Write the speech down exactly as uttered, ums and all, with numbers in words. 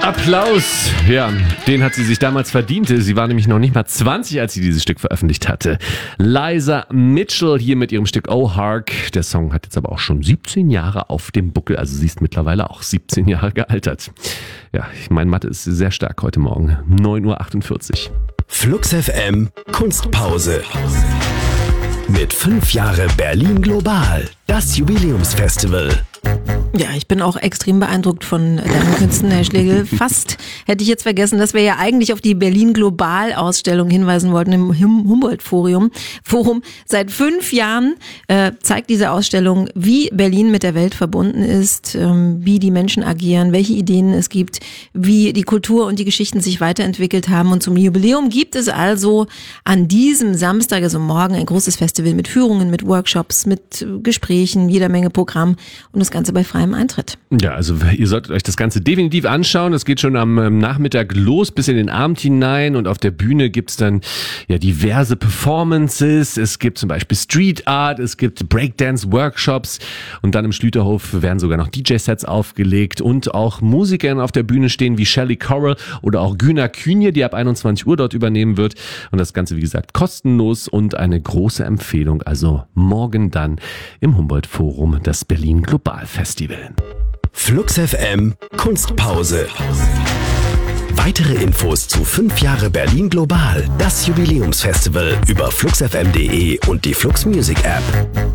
Applaus. Ja, den hat sie sich damals verdient. Sie war nämlich noch nicht mal zwanzig, als sie dieses Stück veröffentlicht hatte. Liza Mitchell hier mit ihrem Stück Oh Hark. Der Song hat jetzt aber auch schon siebzehn Jahre auf dem Buckel. Also sie ist mittlerweile auch siebzehn Jahre gealtert. Ja, mein Mathe ist sehr stark heute Morgen. neun Uhr achtundvierzig. Flux F M Kunstpause. Mit fünf Jahre Berlin Global. Das Jubiläumsfestival. Ja, ich bin auch extrem beeindruckt von deinen Künsten, Herr Schlegel. Fast hätte ich jetzt vergessen, dass wir ja eigentlich auf die Berlin-Global-Ausstellung hinweisen wollten im Humboldt-Forum. Forum. Seit fünf Jahren äh, zeigt diese Ausstellung, wie Berlin mit der Welt verbunden ist, ähm, wie die Menschen agieren, welche Ideen es gibt, wie die Kultur und die Geschichten sich weiterentwickelt haben. Und zum Jubiläum gibt es also an diesem Samstag, also morgen, ein großes Festival mit Führungen, mit Workshops, mit Gesprächen, jeder Menge Programm und das Ganze bei freiem Eintritt. Ja, also ihr solltet euch das Ganze definitiv anschauen. Es geht schon am Nachmittag los bis in den Abend hinein und auf der Bühne gibt's dann ja diverse Performances. Es gibt zum Beispiel Street Art, es gibt Breakdance-Workshops und dann im Schlüterhof werden sogar noch D J-Sets aufgelegt und auch Musiker auf der Bühne stehen wie Shelley Coral oder auch Güner Künje, die ab einundzwanzig Uhr dort übernehmen wird. Und das Ganze, wie gesagt, kostenlos und eine große Empfehlung. Also morgen dann im Humboldt-Forum das Berlin Global Festival. Flux F M Kunstpause. Weitere Infos zu fünf Jahre Berlin Global, das Jubiläumsfestival über flux f m punkt de und die Flux Music App.